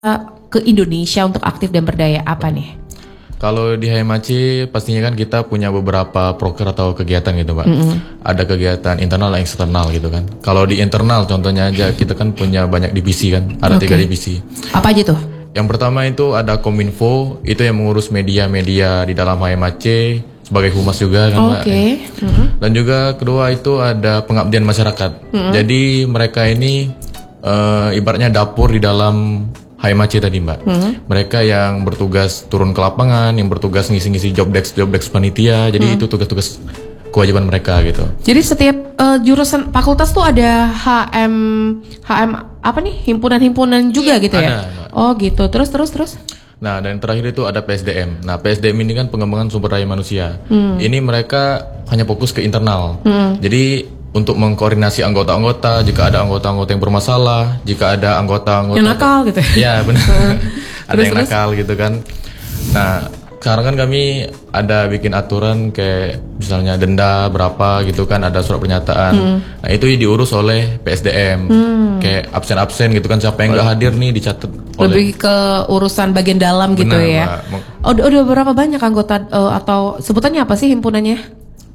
ke Indonesia untuk aktif dan berdaya apa nih? Kalau di HMAC pastinya kan kita punya beberapa proker atau kegiatan gitu Mbak. Ada kegiatan internal dan eksternal gitu kan. Kalau di internal contohnya aja kita kan punya banyak divisi kan. Ada 3 divisi. Apa aja tuh? Yang pertama itu ada Kominfo, itu yang mengurus media-media di dalam HMAC sebagai humas juga kan Mbak. Dan juga kedua itu ada pengabdian masyarakat. Jadi mereka ini ibaratnya dapur di dalam HMAC tadi Mbak. Mereka yang bertugas turun ke lapangan, yang bertugas ngisi-ngisi job desk panitia. Jadi itu tugas-tugas kewajiban mereka gitu. Jadi setiap jurusan fakultas tuh ada HM apa nih? Himpunan-himpunan juga gitu ya? Ada, Mbak. Oh gitu. Terus. Nah, dan terakhir itu ada PSDM. Nah, PSDM ini kan pengembangan sumber daya manusia. Ini mereka hanya fokus ke internal. Jadi untuk mengkoordinasi anggota-anggota, jika ada anggota-anggota yang bermasalah, jika ada anggota-anggota yang nakal gitu. Ya, benar. Ada yang nakal gitu kan. Nah, sekarang kan kami ada bikin aturan kayak misalnya denda berapa gitu kan, ada surat pernyataan. Nah, itu diurus oleh PSDM. Kayak absen-absen gitu kan, siapa yang nggak hadir nih dicatat oleh. Lebih ke urusan bagian dalam gitu ya. Udah berapa banyak anggota atau sebutannya apa sih himpunannya?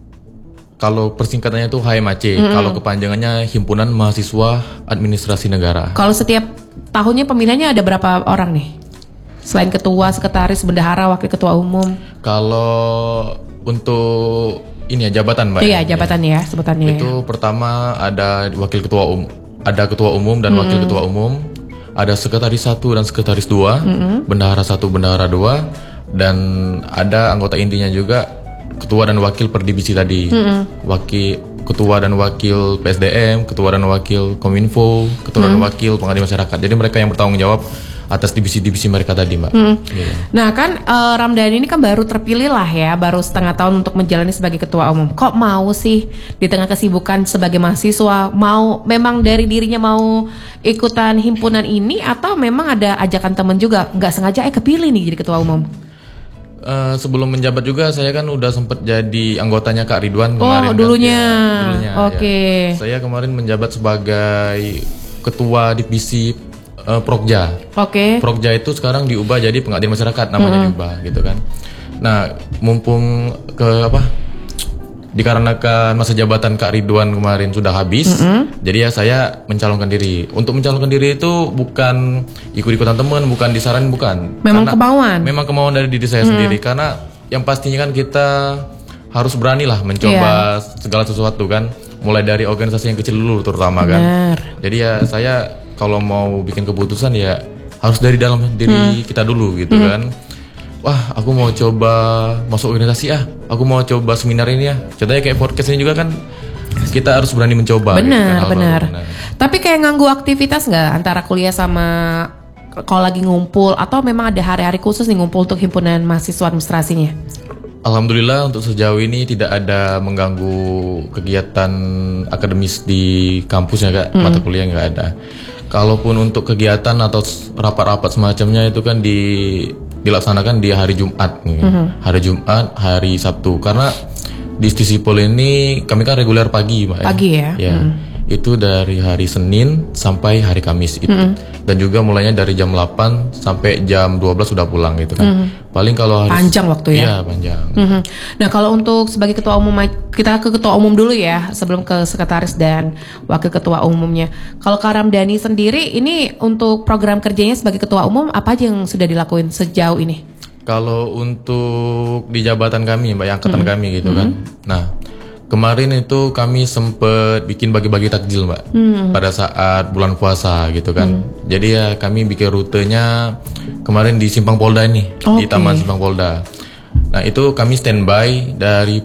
Kalau persingkatannya itu HMAC, kalau kepanjangannya Himpunan Mahasiswa Administrasi Negara. Kalau setiap tahunnya pemilihannya ada berapa orang nih? Selain ketua, sekretaris, bendahara, wakil ketua umum. Kalau untuk ini ya jabatan Mbak. Iya, jabatannya ya, sebutannya. Itu pertama ada wakil ketua umum, ada ketua umum dan wakil ketua umum, ada sekretaris 1 dan sekretaris 2, bendahara 1, bendahara 2, dan ada anggota intinya juga ketua dan wakil per divisi tadi. Ketua dan wakil PSDM, ketua dan wakil Kominfo, ketua dan wakil pengabdian masyarakat. Jadi mereka yang bertanggung jawab atas divisi-divisi mereka tadi Mbak. Nah kan Ramdhani ini kan baru terpilih lah ya, baru setengah tahun untuk menjalani sebagai ketua umum. Kok mau sih di tengah kesibukan sebagai mahasiswa, mau memang dari dirinya mau ikutan himpunan ini, atau memang ada ajakan teman juga, nggak sengaja kepilih nih jadi ketua umum? Sebelum menjabat juga saya kan udah sempet jadi anggotanya Kak Ridwan Oh kemarin. dulunya. Ya. Saya kemarin menjabat sebagai ketua divisi Prokja. Prokja itu sekarang diubah jadi pengabdian masyarakat, namanya diubah gitu kan. Nah, mumpung dikarenakan masa jabatan Kak Ridwan kemarin sudah habis, jadi ya saya mencalonkan diri. Untuk mencalonkan diri itu bukan ikut-ikutan teman, bukan disarankan, bukan. Memang kemauan. Memang kemauan dari diri saya sendiri, karena yang pastinya kan kita harus berani lah mencoba segala sesuatu kan. Mulai dari organisasi yang kecil dulu terutama kan. Jadi ya saya kalau mau bikin keputusan ya harus dari dalam diri kita dulu gitu kan. Wah, aku mau coba masuk organisasi aku mau coba seminar ini ya. Contohnya kayak podcast ini juga kan kita harus berani mencoba. Benar. Tapi kayak nganggu aktivitas nggak antara kuliah sama kalau lagi ngumpul, atau memang ada hari-hari khusus nih ngumpul untuk himpunan mahasiswa administrasinya? Alhamdulillah untuk sejauh ini tidak ada mengganggu kegiatan akademis di kampusnya Kak, mata kuliah nggak ada. Kalaupun untuk kegiatan atau rapat-rapat semacamnya itu kan dilaksanakan di hari Jumat, hari Jumat, hari Sabtu. Karena di Stisipol ini kami kan reguler pagi, Mbak. Pagi ya. Itu dari hari Senin sampai hari Kamis itu. Dan juga mulainya dari jam 8 sampai jam 12 sudah pulang gitu kan. Paling kalau hari panjang waktu ya. Iya, panjang. Nah, kalau untuk sebagai ketua umum, kita ke ketua umum dulu ya sebelum ke sekretaris dan wakil ketua umumnya. Kalau Kak Ramdhani sendiri ini untuk program kerjanya sebagai ketua umum apa aja yang sudah dilakuin sejauh ini? Kalau untuk di jabatan kami, Mbak, yang angkatan kami gitu kan. Nah, kemarin itu kami sempet bikin bagi-bagi takjil Mbak, pada saat bulan puasa gitu kan. Jadi ya kami bikin rutenya kemarin di Simpang Polda ini, di Taman Simpang Polda. Nah itu kami standby dari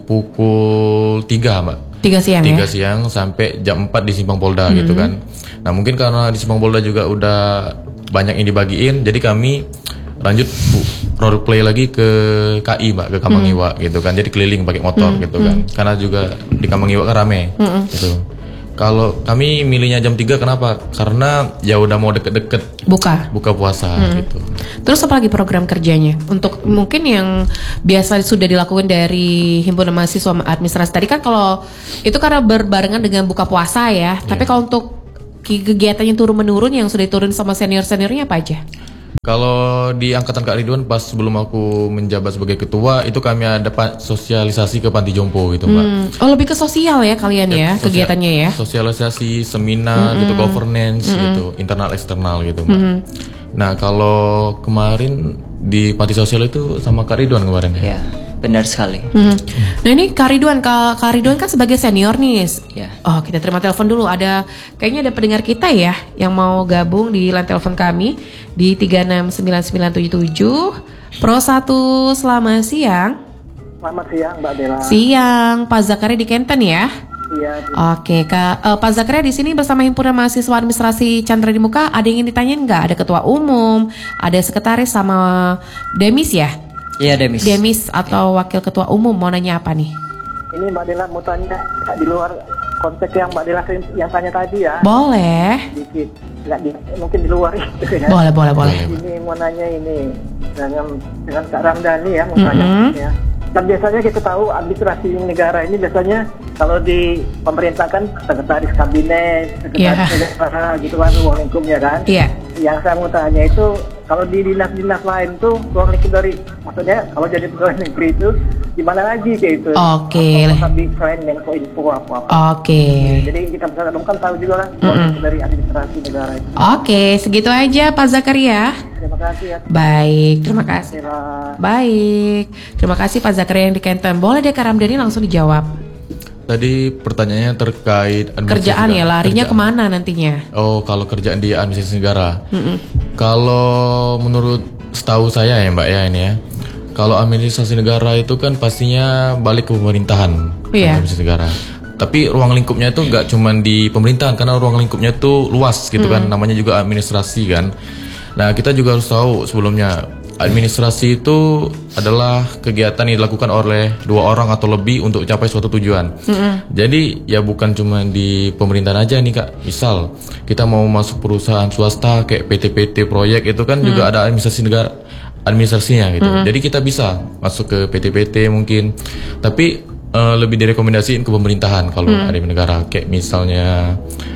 pukul 3 Mbak. 3 siang 3 siang sampai jam 4 di Simpang Polda gitu kan. Nah mungkin karena di Simpang Polda juga udah banyak yang dibagiin, jadi kami lanjut role play lagi ke KI Mbak, ke Kamangiwa gitu kan. Jadi keliling pakai motor gitu kan. Karena juga di Kamangiwa kan rame gitu. Kalau kami milihnya jam 3 kenapa? Karena ya udah mau deket-deket buka puasa gitu. Terus apa lagi program kerjanya? Untuk mungkin yang biasa sudah dilakukan dari himpunan mahasiswa administrasi tadi kan, kalau itu karena berbarengan dengan buka puasa ya. Tapi kalau untuk kegiatannya turun-menurun yang sudah diturun sama senior-seniornya apa aja? Kalau di angkatan Kak Ridwan pas sebelum aku menjabat sebagai ketua itu kami ada sosialisasi ke panti jompo gitu Mbak. Oh lebih ke sosial ya kalian ya kegiatannya ya? Sosialisasi, seminar gitu, governance gitu, internal eksternal gitu Mbak. Nah kalau kemarin di panti sosial itu sama Kak Ridwan kemarin ya? Ya, benar sekali. Nah ini Kak Ridwan kan sebagai senior nih. Ya. Oh kita terima telepon dulu. Kayaknya ada pendengar kita ya yang mau gabung di line telepon kami di 369977. Pro 1, selamat siang. Selamat siang Mbak Bella. Siang, Pak Zakaria di Kenten ya. Iya. Oke, Pak Zakaria di sini bersama Himpunan Mahasiswa Administrasi Chandra di Muka. Ada yang ingin ditanyain nggak? Ada ketua umum, ada sekretaris sama demis ya? Iya, demis. Demis atau wakil ketua umum mau nanya apa nih? Ini Mbak Dela mau tanya di luar konteks yang Mbak Dela yang tanya tadi ya. Boleh. Sedikit. Mungkin di luar itu ya. Boleh. Ini mau nanya ini dengan Kak Ramdhani ya mau tanya ya. Dan biasanya kita tahu administrasi negara ini biasanya kalau di pemerintah kan sekretaris kabinet, sekretaris negara gitu kan ruang lingkupnya kan. Iya. Yang saya mau tanya itu kalau di dinas-dinas lain tuh ruang lingkup dari maksudnya kalau jadi pegawai negeri itu gimana lagi kayak itu? Oke. Tapi selain Menkominfo apa? Oke. Jadi kita bisa kan tahu juga lah ruang lingkup dari administrasi negara itu. Oke, segitu aja Pak Zakaria. Terima kasih ya. Baik, terima kasih. Baik, terima kasih Pak Zakaria yang di Kenten. Boleh deh Kak Ramdhani langsung dijawab. Tadi pertanyaannya terkait kerjaan ya, larinya kemana nantinya? Oh, kalau kerjaan di administrasi negara. Kalau menurut setahu saya ya Mbak ya ini ya, kalau administrasi negara itu kan pastinya balik ke pemerintahan. Administrasi negara. Tapi ruang lingkupnya itu nggak cuma di pemerintahan, karena ruang lingkupnya itu luas gitu kan, namanya juga administrasi kan. Nah kita juga harus tahu sebelumnya administrasi itu adalah kegiatan yang dilakukan oleh 2 orang atau lebih untuk capai suatu tujuan. Jadi ya bukan cuma di pemerintahan aja nih Kak. Misal kita mau masuk perusahaan swasta kayak PT-PT proyek itu kan juga ada administrasi negara, administrasinya gitu. Jadi kita bisa masuk ke PT-PT mungkin. Tapi lebih direkomendasiin ke pemerintahan kalau ada di negara kayak misalnya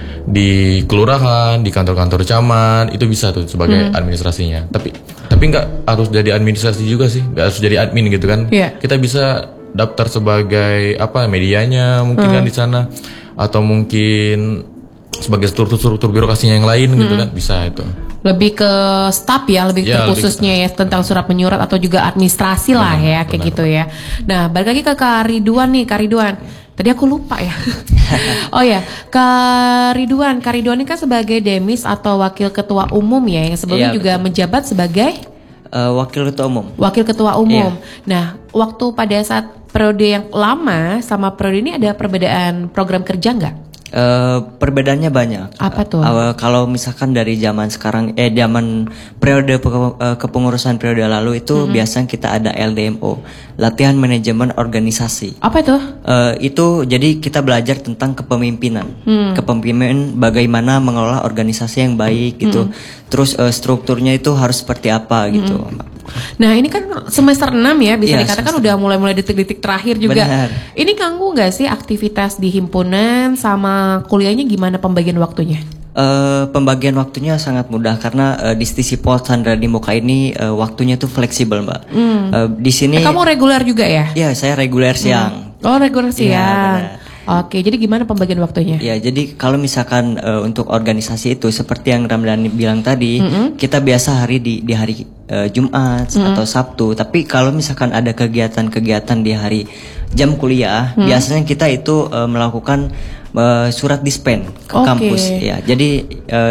di kelurahan, di kantor-kantor camat itu bisa tuh sebagai administrasinya. Tapi nggak harus jadi administrasi juga sih, nggak harus jadi admin gitu kan. Kita bisa daftar sebagai medianya mungkin kan di sana, atau mungkin sebagai struktur birokrasinya yang lain gitu kan, bisa itu. Lebih ke staff ya, lebih ke khususnya ya tentang surat menyurat atau juga administrasi lah ya kayak gitu ya. Nah balik lagi ke Kak Ridwan nih, Kak Ridwan. Tadi aku lupa ya. Oh ya, Kak Ridwan ini kan sebagai demis atau wakil ketua umum ya, yang sebelumnya juga menjabat sebagai wakil ketua umum. Wakil ketua umum. Nah, waktu pada saat periode yang lama sama periode ini ada perbedaan program kerja nggak? Perbedaannya banyak. Apa tuh? Kalau misalkan dari zaman sekarang, zaman periode kepengurusan periode lalu itu biasanya kita ada LDMO, latihan manajemen organisasi. Apa itu? Itu jadi kita belajar tentang kepemimpinan, kepemimpinan bagaimana mengelola organisasi yang baik gitu. Terus strukturnya itu harus seperti apa gitu. Nah ini kan semester 6 ya, bisa dikatakan udah mulai detik-detik terakhir juga. Benar. Ini ganggu nggak sih aktivitas di himpunan sama kuliahnya, gimana pembagian waktunya? Pembagian waktunya sangat mudah karena di Stisipol Chandra di Muka ini waktunya tuh fleksibel Mbak. Di sini. Kamu reguler juga ya? Iya, saya reguler siang. Oh reguler siang. Ya, Oke, jadi gimana pembagian waktunya? Ya, jadi kalau misalkan untuk organisasi itu seperti yang Ramdhani bilang tadi, kita biasa hari di hari Jumat atau Sabtu. Tapi kalau misalkan ada kegiatan-kegiatan di hari jam kuliah, biasanya kita itu melakukan surat dispen ke kampus. Ya, jadi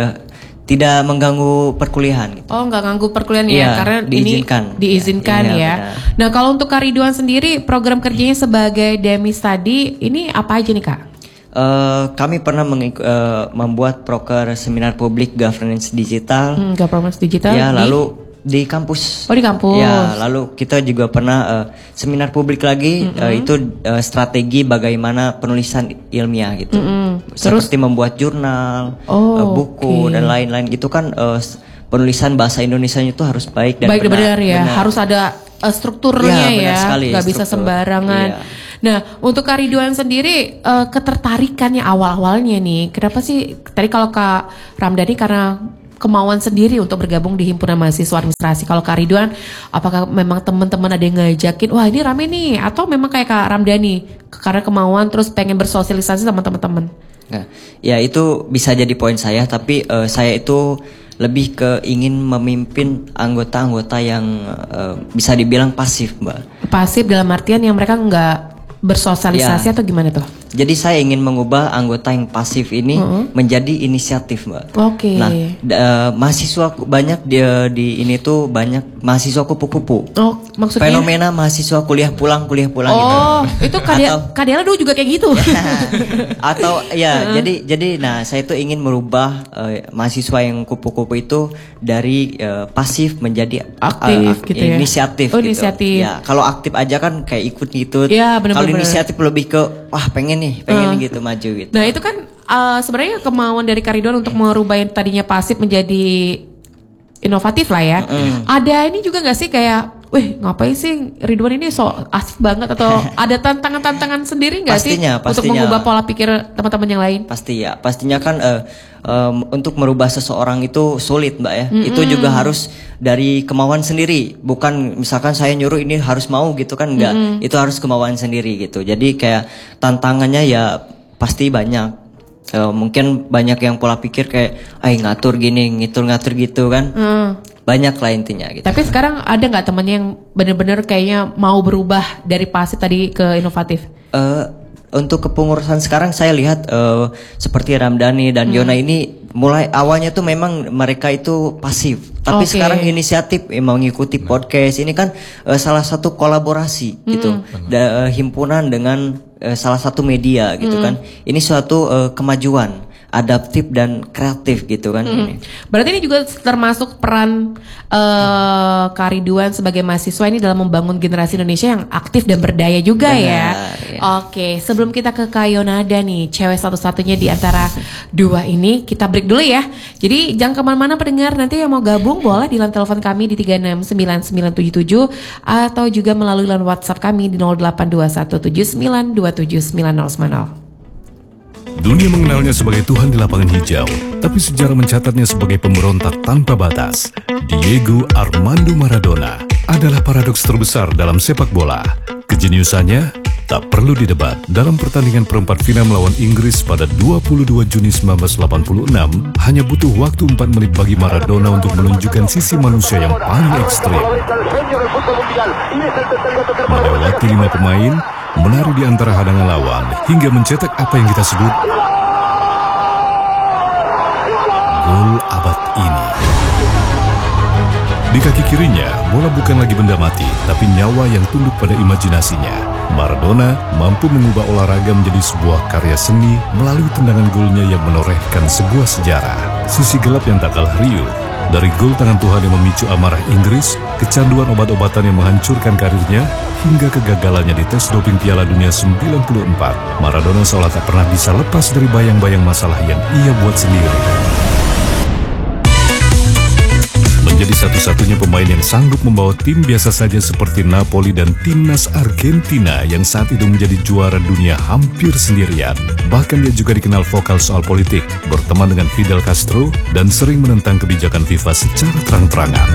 tidak mengganggu perkuliahan gitu. Oh, nggak ganggu perkuliahan ya, karena diizinkan. Ini diizinkan ya. Nah, kalau untuk Kak Ridwan sendiri, program kerjanya sebagai demis tadi, ini apa aja nih Kak? Kami pernah membuat proker seminar publik governance digital. Governance digital. Ya, lalu di kampus. Oh, di kampus. Ya, lalu kita juga pernah seminar publik lagi, itu strategi bagaimana penulisan ilmiah gitu. Seperti membuat jurnal, buku dan lain-lain gitu kan. Penulisan bahasa Indonesianya itu harus baik dan benar ya. Benar. Harus ada strukturnya ya. Gak bisa sembarangan. Iya. Nah, untuk Kak Ridwan sendiri ketertarikannya awal-awalnya nih, kenapa sih? Tadi kalau Kak Ramdhani karena kemauan sendiri untuk bergabung di himpunan mahasiswa administrasi. Kalau Kak Ridwan, apakah memang teman-teman ada yang ngajakin, wah ini rame nih, atau memang kayak Kak Ramdhani karena kemauan terus pengen bersosialisasi sama teman-teman? Nah, ya itu bisa jadi poin saya, tapi saya itu lebih ke ingin memimpin anggota-anggota yang bisa dibilang pasif, Mbak. Pasif dalam artian yang mereka nggak bersosialisasi atau gimana tuh? Jadi saya ingin mengubah anggota yang pasif ini menjadi inisiatif, Mbak. Oke. Nah, mahasiswa banyak di ini tuh banyak mahasiswa kupu-kupu. Oh, maksudnya? Fenomena mahasiswa kuliah pulang gitu. Oh, itu Kadela dulu juga kayak gitu. Atau ya, jadi nah saya tuh ingin merubah mahasiswa yang kupu-kupu itu dari pasif menjadi aktif gitu ya. Inisiatif. Oh, gitu. inisiatif. Ya, kalau aktif aja kan kayak ikut-ikut. Ya, bener-bener. Kalau inisiatif lebih ke wah pengen gitu maju gitu. Nah itu kan sebenarnya kemauan dari Kak Ridwan untuk merubah yang tadinya pasif menjadi inovatif lah ya. Ada ini juga nggak sih kayak, wih ngapain sih Ridwan ini so asik banget, atau ada tantangan-tantangan sendiri nggak sih untuk mengubah pola pikir teman-teman yang lain? Pastinya kan untuk merubah seseorang itu sulit, Mbak ya. Itu juga harus dari kemauan sendiri, bukan misalkan saya nyuruh ini harus mau gitu kan, enggak. Itu harus kemauan sendiri gitu. Jadi kayak tantangannya ya pasti banyak. Mungkin banyak yang pola pikir kayak ngatur gini, ngatur gitu kan. Banyak lah intinya gitu. Tapi sekarang ada nggak temannya yang benar-benar kayaknya mau berubah dari pasif tadi ke inovatif? Untuk kepengurusan sekarang saya lihat seperti Ramdhani dan Yona ini mulai awalnya tuh memang mereka itu pasif, tapi sekarang inisiatif mengikuti podcast ini kan salah satu kolaborasi gitu, himpunan dengan salah satu media gitu kan. Ini suatu kemajuan adaptif dan kreatif gitu kan. Ini. Berarti ini juga termasuk peran Kak Ridwan sebagai mahasiswa ini dalam membangun generasi Indonesia yang aktif dan berdaya juga. Benar, ya. Oke, sebelum kita ke Kak Yonada nih, cewek satu-satunya di antara dua ini, kita break dulu ya. Jadi jangan kemana-mana pendengar, nanti yang mau gabung boleh di line telepon kami di 369977 atau juga melalui line WhatsApp kami di 082179279090. Dunia mengenalnya sebagai Tuhan di lapangan hijau, tapi sejarah mencatatnya sebagai pemberontak tanpa batas. Diego Armando Maradona adalah paradoks terbesar dalam sepak bola. Kejeniusannya tak perlu didebat. Dalam pertandingan perempat final melawan Inggris pada 22 Juni 1986, hanya butuh waktu 4 menit bagi Maradona untuk menunjukkan sisi manusia yang paling ekstrim. Melewati 5 pemain, menari di antara hadangan lawan, hingga mencetak apa yang kita sebut gol abad ini. Di kaki kirinya, bola bukan lagi benda mati, tapi nyawa yang tunduk pada imajinasinya. Maradona mampu mengubah olahraga menjadi sebuah karya seni melalui tendangan golnya yang menorehkan sebuah sejarah. Sisi gelap yang tak kalah riuh, dari gol tangan Tuhan yang memicu amarah Inggris, kecanduan obat-obatan yang menghancurkan karirnya, hingga kegagalannya di tes doping Piala Dunia 94, Maradona seolah tak pernah bisa lepas dari bayang-bayang masalah yang ia buat sendiri. Menjadi satu-satunya pemain yang sanggup membawa tim biasa saja seperti Napoli dan timnas Argentina yang saat itu menjadi juara dunia hampir sendirian. Bahkan dia juga dikenal vokal soal politik, berteman dengan Fidel Castro, dan sering menentang kebijakan FIFA secara terang-terangan.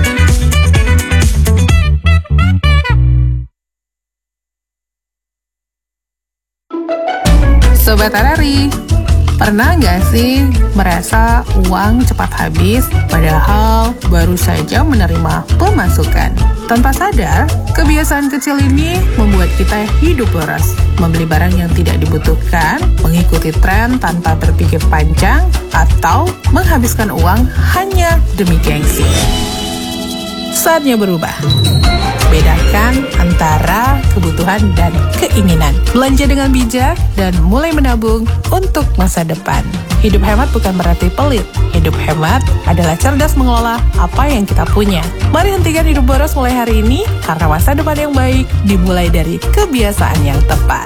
Sobat Arari, pernah nggak sih merasa uang cepat habis padahal baru saja menerima pemasukan? Tanpa sadar, kebiasaan kecil ini membuat kita hidup boros, membeli barang yang tidak dibutuhkan, mengikuti tren tanpa berpikir panjang, atau menghabiskan uang hanya demi gengsi. Saatnya berubah. Bedakan antara kebutuhan dan keinginan. Belanja dengan bijak dan mulai menabung untuk masa depan. Hidup hemat bukan berarti pelit. Hidup hemat adalah cerdas mengelola apa yang kita punya. Mari hentikan hidup boros mulai hari ini, karena masa depan yang baik dimulai dari kebiasaan yang tepat.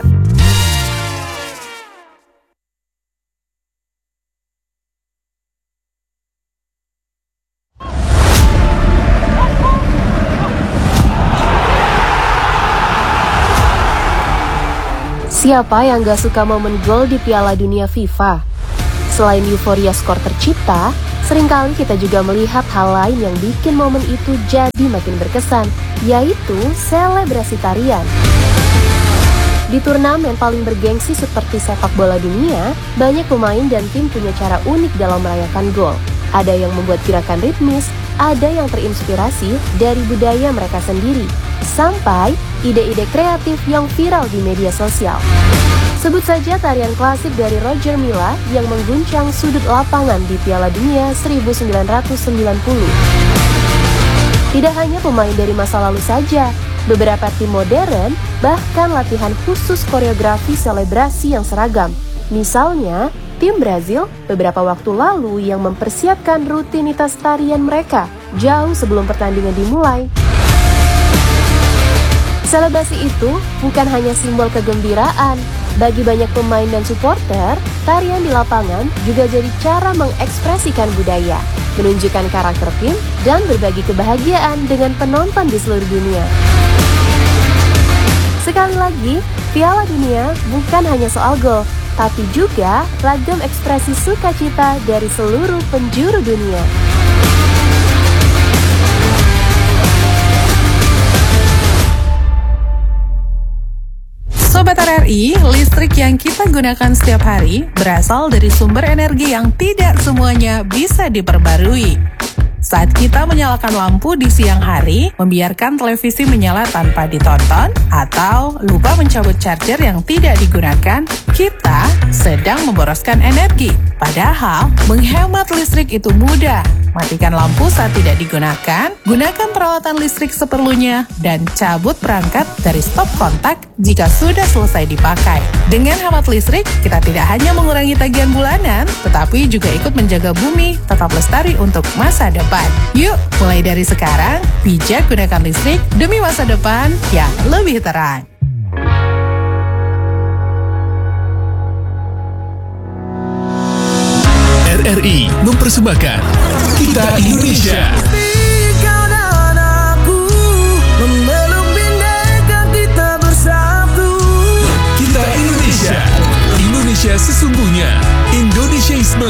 Siapa yang gak suka momen gol di Piala Dunia FIFA? Selain euforia skor tercipta, Seringkali kita juga melihat hal lain yang bikin momen itu jadi makin berkesan, yaitu selebrasi tarian. Di turnamen paling bergengsi seperti sepak bola dunia, banyak pemain dan tim punya cara unik dalam merayakan gol. Ada yang membuat gerakan ritmis, ada yang terinspirasi dari budaya mereka sendiri, sampai ide-ide kreatif yang viral di media sosial. Sebut saja tarian klasik dari Roger Milla yang mengguncang sudut lapangan di Piala Dunia 1990. Tidak hanya pemain dari masa lalu saja, beberapa tim modern bahkan latihan khusus koreografi selebrasi yang seragam. Misalnya, tim Brazil beberapa waktu lalu yang mempersiapkan rutinitas tarian mereka jauh sebelum pertandingan dimulai. Selebrasi itu bukan hanya simbol kegembiraan. Bagi banyak pemain dan supporter, tarian di lapangan juga jadi cara mengekspresikan budaya, menunjukkan karakter tim, dan berbagi kebahagiaan dengan penonton di seluruh dunia. Sekali lagi, Piala Dunia bukan hanya soal gol, tapi juga ragam ekspresi sukacita dari seluruh penjuru dunia. Sobat RRI, listrik yang kita gunakan setiap hari berasal dari sumber energi yang tidak semuanya bisa diperbarui. Saat kita menyalakan lampu di siang hari, membiarkan televisi menyala tanpa ditonton, atau lupa mencabut charger yang tidak digunakan, kita sedang memboroskan energi. Padahal, menghemat listrik itu mudah. Matikan lampu saat tidak digunakan, gunakan peralatan listrik seperlunya, dan cabut perangkat dari stop kontak jika sudah selesai dipakai. Dengan hemat listrik, kita tidak hanya mengurangi tagihan bulanan, tetapi juga ikut menjaga bumi tetap lestari untuk masa depan. Yuk, mulai dari sekarang, bijak gunakan listrik demi masa depan yang lebih terang. RRI mempersembahkan Kita Indonesia. Kita Indonesia. Indonesia sesungguhnya. Indonesiaisme.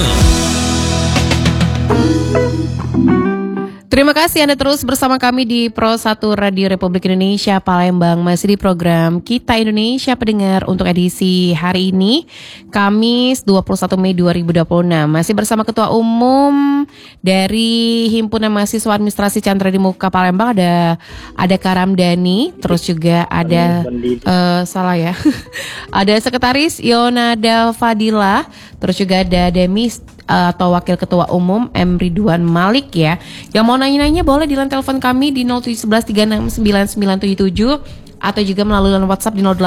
Terima kasih Anda terus bersama kami di Pro 1 Radio Republik Indonesia Palembang. Masih di program Kita Indonesia pendengar untuk edisi hari ini, Kamis 21 Mei 2026. Masih bersama Ketua Umum dari Himpunan Mahasiswa Administrasi Chandra di Muka Palembang, ada Kak Ramdhani, terus juga ada ada Sekretaris Yonada Fadila, terus juga ada Demis atau Wakil Ketua Umum M. Ridwan Malik ya. Yang mau nanya-nanya boleh di line telepon kami di 0711369977 atau juga melalui line WhatsApp di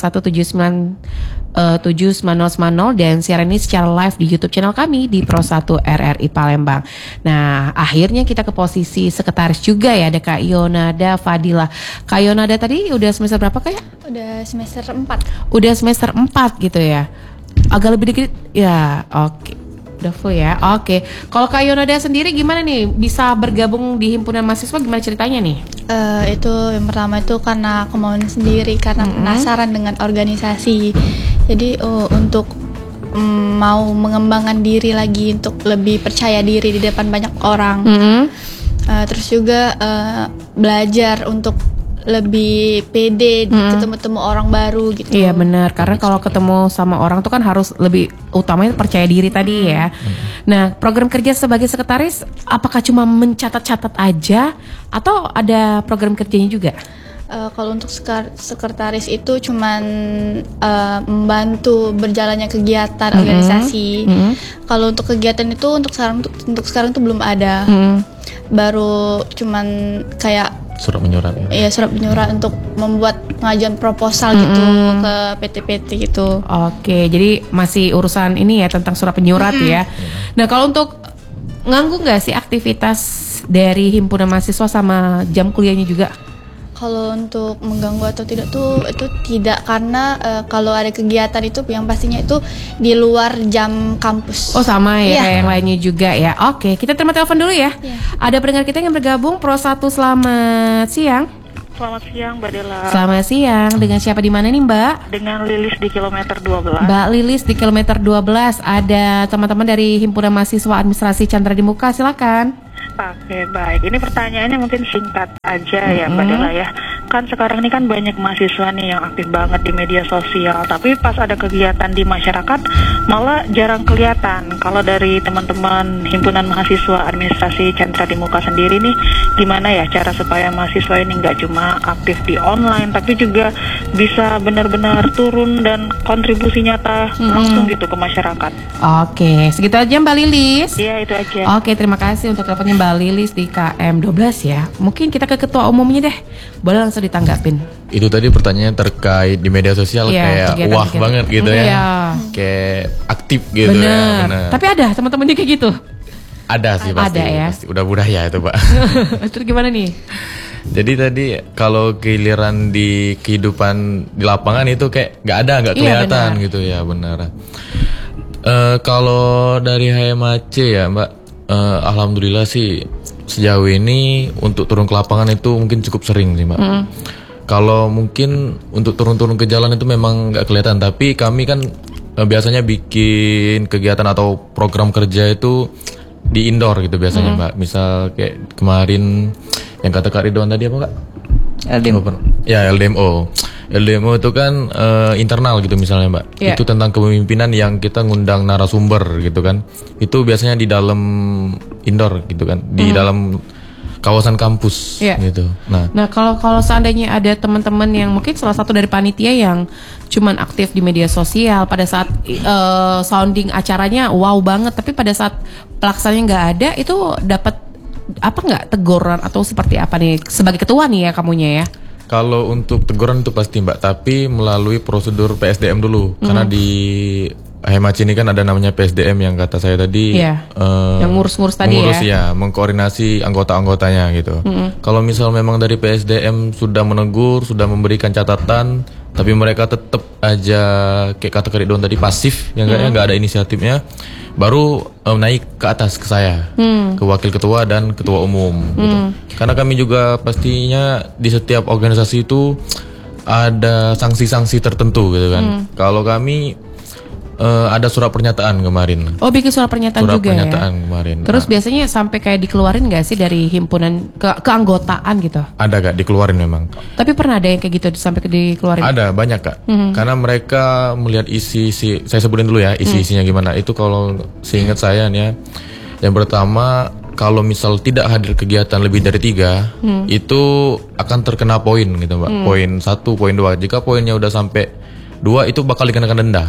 0821797090 dan siaran ini secara live di YouTube channel kami di Pro 1 RRI Palembang. Nah, akhirnya kita ke posisi sekretaris juga ya, ada Kak Yonada Fadila. Kak Yonada tadi udah semester berapa Kak ya? Udah semester 4. Udah semester 4 gitu ya. Agak lebih dikit ya. Oke. Udah full ya, oke. Kalau Kak Yonada sendiri gimana nih bisa bergabung di himpunan mahasiswa, gimana ceritanya nih? Itu yang pertama itu karena kemauan sendiri, karena penasaran dengan organisasi. Jadi untuk mau mengembangkan diri lagi, untuk lebih percaya diri di depan banyak orang. Terus juga belajar untuk lebih pede ketemu-temu orang baru gitu. Iya benar, karena kalau ketemu sama orang tuh kan harus lebih utamanya percaya diri tadi ya. Nah, program kerja sebagai sekretaris apakah cuma mencatat-catat aja atau ada program kerjanya juga? Kalau untuk sekretaris itu cuman membantu berjalannya kegiatan organisasi. Kalau untuk kegiatan itu untuk sekarang tuh belum ada. Baru cuman kayak surat menyurat ya? Iya, surat menyurat untuk membuat pengajuan proposal gitu ke PT-PT gitu. Oke, jadi masih urusan ini ya tentang surat penyurat ya. Nah, kalau untuk nganggu nggak sih aktivitas dari himpunan mahasiswa sama jam kuliahnya juga? Kalau untuk mengganggu atau tidak tuh itu tidak, karena kalau ada kegiatan itu yang pastinya itu di luar jam kampus. Oh sama ya, kayak yang lainnya juga ya. Oke, kita terima telepon dulu ya. Ada pendengar kita yang bergabung Pro 1, selamat siang. Selamat siang Mbak Dela. Selamat siang, dengan siapa di mana nih Mbak? Dengan Lilis di kilometer 12. Mbak Lilis di kilometer 12, ada teman-teman dari Himpunan Mahasiswa Administrasi Chandra di Muka, silakan. Oke, baik. Ini pertanyaannya mungkin singkat aja ya Mbak Dela ya. Kan sekarang ini kan banyak mahasiswa nih yang aktif banget di media sosial, tapi pas ada kegiatan di masyarakat malah jarang kelihatan. Kalau dari teman-teman Himpunan Mahasiswa Administrasi Chandra di Muka sendiri nih, gimana ya cara supaya mahasiswa ini nggak cuma aktif di online, tapi juga bisa benar-benar turun dan kontribusi nyata langsung gitu ke masyarakat. Oke, segitu aja Mbak Lilis. Iya, itu aja. Oke, terima kasih untuk teleponnya Mbak Lilis di KM 12 ya. Mungkin kita ke ketua umumnya deh. Boleh langsung ditanggapin. Itu tadi pertanyaan terkait di media sosial kayak wah banget gitu ya. Kayak aktif gitu ya. Bener. Tapi ada teman-temannya kayak gitu. Ada sih pasti. Ada ya. Pasti. Udah budaya itu Pak. Terus gimana nih? Jadi tadi kalau giliran di kehidupan di lapangan itu kayak nggak kelihatan gitu ya, benar. Kalau dari HMAC ya Mbak, alhamdulillah sih sejauh ini untuk turun ke lapangan itu mungkin cukup sering sih Mbak. Kalau mungkin untuk turun-turun ke jalan itu memang nggak kelihatan, tapi kami kan biasanya bikin kegiatan atau program kerja itu di indoor gitu biasanya Mbak. Misal kayak kemarin yang kata Kak Ridwan tadi apa Kak? LDMO. Ya LDMO. LDMO itu kan internal gitu misalnya Mbak. Itu tentang kepemimpinan yang kita ngundang narasumber gitu kan. Itu biasanya di dalam indoor gitu kan, di dalam kawasan kampus gitu. Nah kalau seandainya ada teman-teman yang mungkin salah satu dari panitia yang cuman aktif di media sosial pada saat sounding acaranya wow banget, tapi pada saat pelaksananya nggak ada, itu dapat apa nggak teguran atau seperti apa nih sebagai ketua nih ya kamunya ya? Kalau untuk teguran itu pasti Mbak, tapi melalui prosedur PSDM dulu. Karena di HMAC ini kan ada namanya PSDM yang kata saya tadi yang ngurus-ngurus tadi ya, mengkoordinasi anggota-anggotanya gitu. Kalau misal memang dari PSDM sudah menegur, sudah memberikan catatan, tapi mereka tetap aja kayak kata Kak Ridwan tadi pasif, yang nggak ada inisiatifnya, baru naik ke atas ke saya, ke wakil ketua dan ketua umum gitu. Karena kami juga pastinya di setiap organisasi itu ada sanksi-sanksi tertentu gitu kan. Kalau kami ada surat pernyataan kemarin. Oh, bikin surat pernyataan juga pernyataan ya? Kemarin. Terus biasanya sampai kayak dikeluarin nggak sih dari himpunan keanggotaan gitu? Ada Kak, dikeluarin memang. Tapi pernah ada yang kayak gitu sampai dikeluarin? Ada, banyak Kak. Karena mereka melihat isi, saya sebutin dulu ya isi-isinya gimana. Itu kalau seingat saya nih ya, yang pertama kalau misal tidak hadir kegiatan lebih dari 3, itu akan terkena poin gitu Mbak. Poin 1, poin 2. Jika poinnya udah sampai 2 itu bakal dikenakan denda.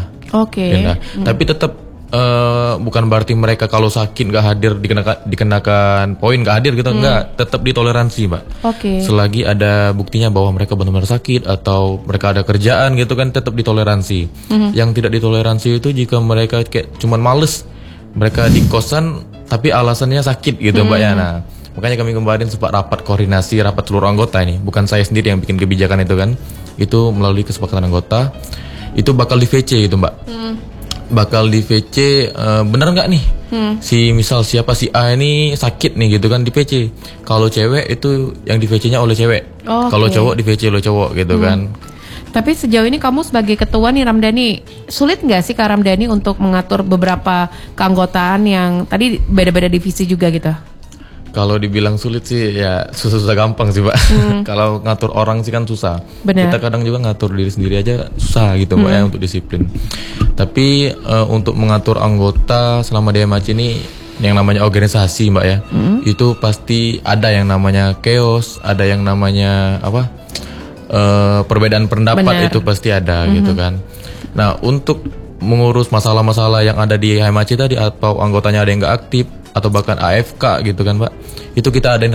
Tapi tetap bukan berarti mereka kalau sakit nggak hadir dikenakan poin nggak hadir gitu, nggak, tetap ditoleransi Mbak. Selagi ada buktinya bahwa mereka benar-benar sakit atau mereka ada kerjaan gitu kan, tetap ditoleransi. Yang tidak ditoleransi itu jika mereka kayak cuman males, mereka di kosan tapi alasannya sakit gitu Mbak ya. Nah, makanya kami kemarin sempat rapat koordinasi, rapat seluruh anggota ini, bukan saya sendiri yang bikin kebijakan itu kan. Itu melalui kesepakatan anggota. Itu bakal di VC gitu Mbak. Bakal di VC bener nggak nih si misal siapa si A ini sakit nih gitu kan, di VC. Kalau cewek itu yang di VC-nya oleh cewek. Kalau cowok di VC oleh cowok gitu kan. Tapi sejauh ini kamu sebagai ketua nih Ramdhani, sulit nggak sih Kak Ramdhani untuk mengatur beberapa keanggotaan yang tadi beda-beda divisi juga gitu? Kalau dibilang sulit sih ya susah gampang sih Pak. Kalau ngatur orang sih kan susah. Bener. Kita kadang juga ngatur diri sendiri aja susah gitu Mbak ya, untuk disiplin. Tapi untuk mengatur anggota selama di HMAC ini yang namanya organisasi Mbak ya, itu pasti ada yang namanya chaos, ada yang namanya apa, perbedaan pendapat. Itu pasti ada gitu kan. Nah untuk mengurus masalah-masalah yang ada di HMAC tadi, atau anggotanya ada yang nggak aktif atau bahkan AFK gitu kan Pak, itu kita adain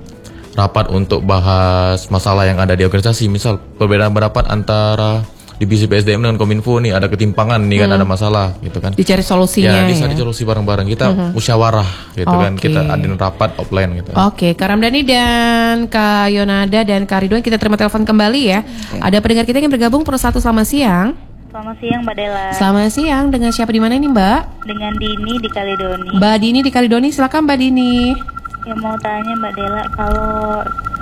rapat untuk bahas masalah yang ada di organisasi. Misal perbedaan pendapat antara divisi PSDM dengan Kominfo nih, ada ketimpangan nih kan, ada masalah gitu kan, dicari solusinya ya, dicari solusi bareng-bareng, kita musyawarah gitu kan, kita adain rapat offline gitu. Kak Ramdhani dan Kak Yonada dan Kak Ridwan, kita terima telepon kembali ya. Ada pendengar kita yang bergabung, persatu, selamat siang. Selamat siang Mbak Dela. Selamat siang, dengan siapa di mana ini Mbak? Dengan Dini di Kaledoni. Mbak Dini di Kaledoni, silakan Mbak Dini. Yang mau tanya Mbak Dela, kalau